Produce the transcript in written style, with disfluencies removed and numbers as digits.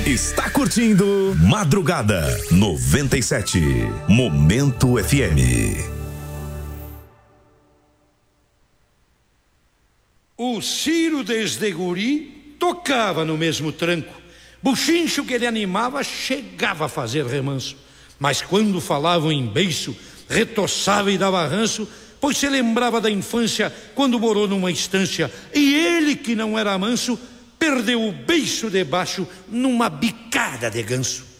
Está curtindo Madrugada 97, Momento FM. O Ciro desde guri tocava no mesmo tranco. Buchincho que ele animava chegava a fazer remanso. Mas quando falavam em beiço, retoçava e dava ranço, pois se lembrava da infância quando morou numa estância. E ele, que não era manso, perdeu o beiço debaixo numa bicada de ganso.